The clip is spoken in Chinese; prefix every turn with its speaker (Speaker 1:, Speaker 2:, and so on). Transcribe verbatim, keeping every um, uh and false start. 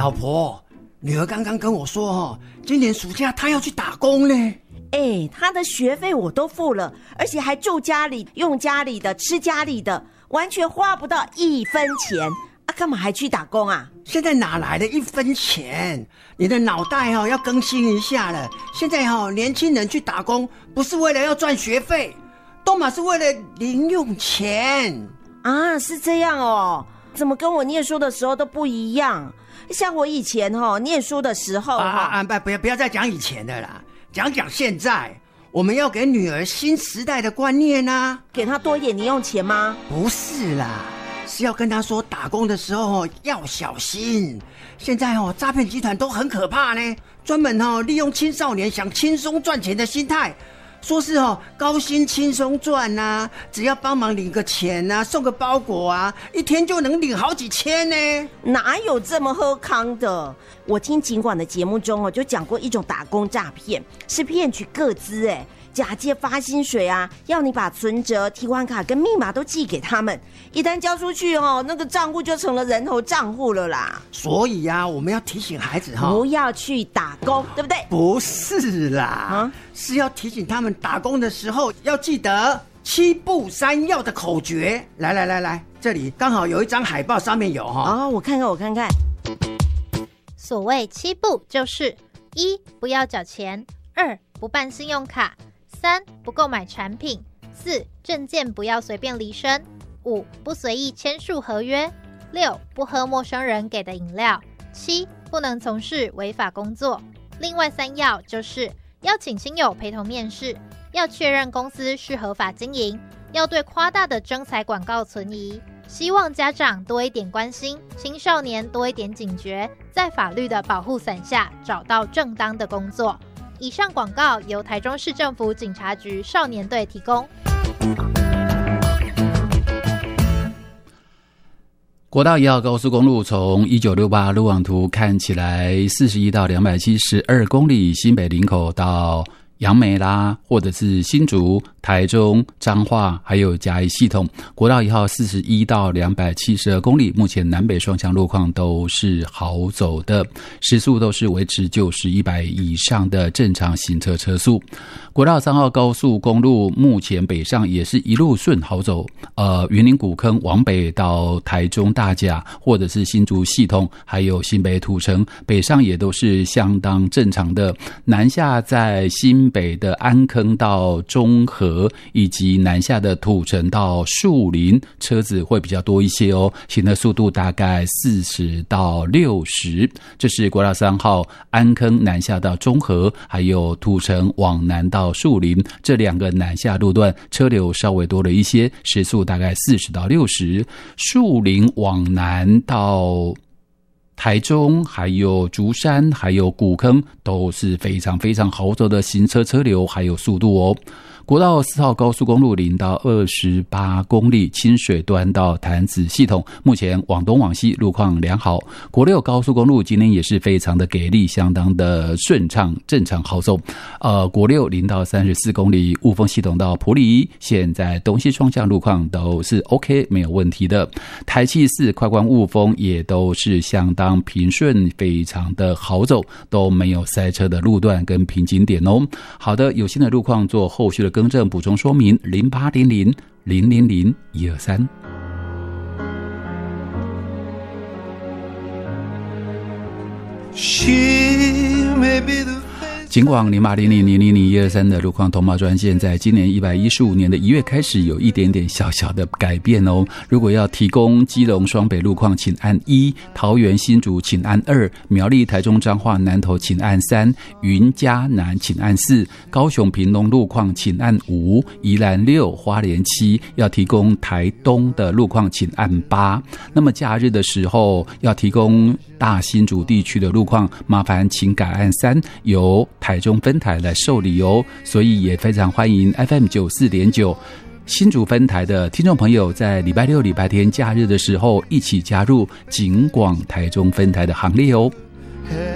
Speaker 1: 老婆，女儿刚刚跟我说哦，今年暑假她要去打工呢。
Speaker 2: 哎，她的学费我都付了，而且还住家里，用家里的，吃家里的，完全花不到一分钱啊！干嘛还去打工啊？
Speaker 1: 现在哪来的一分钱？你的脑袋哦要更新一下了。现在哦，年轻人去打工不是为了要赚学费，都嘛是为了零用钱
Speaker 2: 啊！是这样哦，怎么跟我念书的时候都不一样？像我以前哦念书的时候
Speaker 1: 啊啊！不不要不要再讲以前的啦，讲讲现在。我们要给女儿新时代的观念啊，
Speaker 2: 给她多一点零用钱吗？
Speaker 1: 不是啦，是要跟她说打工的时候要小心。现在哦，诈骗集团都很可怕呢，专门哦利用青少年想轻松赚钱的心态，说是哦高薪轻松赚啊，只要帮忙领个钱啊，送个包裹啊，一天就能领好几千呢。
Speaker 2: 哪有这么喝康的？我听警广的节目中哦，就讲过一种打工诈骗，是骗取个资，哎，假借发薪水啊，要你把存折、提款卡跟密码都寄给他们，一旦交出去哦，那个账户就成了人头账户了啦。
Speaker 1: 所以啊，我们要提醒孩子哈，
Speaker 2: 不要去打工，对不对？
Speaker 1: 不是啦，啊，是要提醒他们打工的时候要记得七不三要的口诀。来来来来，这里刚好有一张海报，上面有哈。
Speaker 2: 哦，我看看，我看看。
Speaker 3: 所谓七不，就是一不要缴钱，二不办信用卡，三不购买产品，四证件不要随便离身，五不随意签署合约，六不喝陌生人给的饮料，七不能从事违法工作。另外三要就是要请亲友陪同面试，要确认公司是合法经营，要对夸大的征才广告存疑。希望家长多一点关心，青少年多一点警觉，在法律的保护伞下找到正当的工作。以上广告由台中市政府警察局少年队提供。
Speaker 4: 国道一号高速公路从一九六八路网图看起来四十一到两百七十二公里，新北林口到杨梅啦，或者是新竹、台中、彰化，还有嘉义系统，国道一号四十一到两百七十二公里，目前南北双向路况都是好走的，时速都是维持九十、一百以上的正常行车车速。国道三号高速公路目前北上也是一路顺好走，呃，云林古坑往北到台中大甲，或者是新竹系统，还有新北土城，北上也都是相当正常的。南下在新北的安坑到中和，以及南下的土城到树林，车子会比较多一些哦，行的速度大概四十到六十。这是国道三号安坑南下到中和，还有土城往南到树林，这两个南下路段车流稍微多了一些，时速大概四十到六十。树林往南到台中还有竹山还有古坑都是非常非常好走的行车车流还有速度哦。国道四号高速公路零到二十八公里，清水端到潭子系统，目前往东往西路况良好。国六高速公路今天也是非常的给力，相当的顺畅，正常好走。呃，国六零到三十四公里，雾峰系统到埔里，现在东西双向路况都是 OK 没有问题的。台七四快关雾峰也都是相当平顺，非常的好走，都没有塞车的路段跟瓶颈点哦。好的，有新的路况做后续的更正补充说明，零八零零零零零一二三。警广零八零零零零零一二三的路况通报专线，在今年一百一十五年的一月开始有一点点小小的改变哦。如果要提供基隆双北路况，请按一；桃园新竹请按二；苗栗台中彰化南投请按三；云嘉南请按四；高雄屏东路况请按五；宜兰六；花莲七；要提供台东的路况请按八。那么假日的时候要提供大新竹地区的路况，麻烦请改按三，由台中分台来受理哦。所以也非常欢迎 F M 九十四点九 新竹分台的听众朋友，在礼拜六、礼拜天假日的时候，一起加入警广台中分台的行列哦。